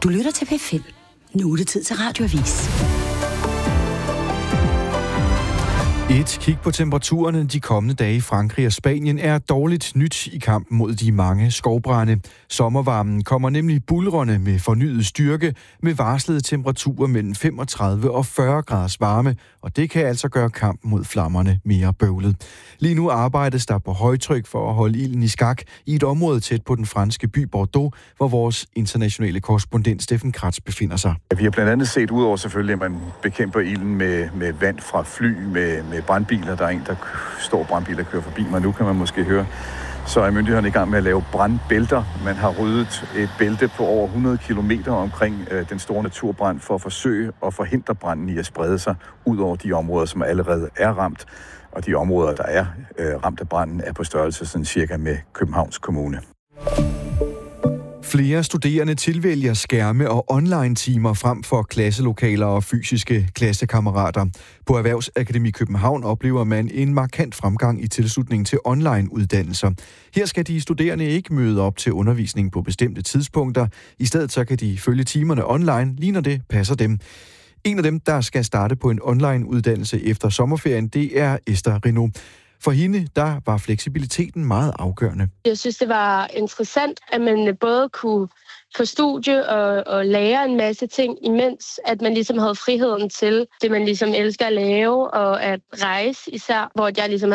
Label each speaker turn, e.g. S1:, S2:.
S1: Du lytter til P5. Nu er det tid til Radioavis.
S2: Et kig på temperaturerne de kommende dage i Frankrig og Spanien er dårligt nyt i kampen mod de mange skovbrande. Sommervarmen kommer nemlig buldrende med fornyet styrke med varslede temperaturer mellem 35 og 40 graders varme, og det kan altså gøre kampen mod flammerne mere bøvlet. Lige nu arbejdes der på højtryk for at holde ilden i skak i et område tæt på den franske by Bordeaux, hvor vores internationale korrespondent Steffen Kratz befinder sig.
S3: Vi har blandt andet set, udover selvfølgelig, at man bekæmper ilden med vand fra fly, med brandbiler. Der er en, der står brandbiler og kører forbi mig. Nu kan man måske høre, så er myndighederne i gang med at lave brandbælter. Man har ryddet et bælte på over 100 kilometer omkring den store naturbrand for at forsøge at forhindre branden i at sprede sig ud over de områder, som allerede er ramt. Og de områder, der er ramt af branden, er på størrelse sådan cirka med Københavns Kommune.
S2: Flere studerende tilvælger skærme og online-timer frem for klasselokaler og fysiske klassekammerater. På Erhvervsakademi København oplever man en markant fremgang i tilslutning til online-uddannelser. Her skal de studerende ikke møde op til undervisning på bestemte tidspunkter. I stedet så kan de følge timerne online, lige når det passer dem. En af dem, der skal starte på en online-uddannelse efter sommerferien, det er Esther Renaud. For hende, der var fleksibiliteten meget afgørende.
S4: Jeg synes, det var interessant, at man både kunne få studie og lære en masse ting, imens at man ligesom havde friheden til det, man ligesom elsker at lave, og at rejse især, hvor jeg ligesom